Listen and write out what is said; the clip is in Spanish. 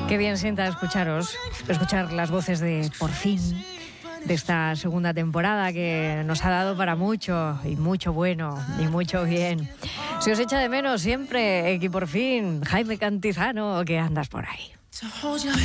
Qué bien sienta escuchar las voces de Por Fin, de esta segunda temporada que nos ha dado para mucho, y mucho bueno, y mucho bien. Si os echa de menos siempre, Por Fin, Jaime Cantizano, que andas por ahí.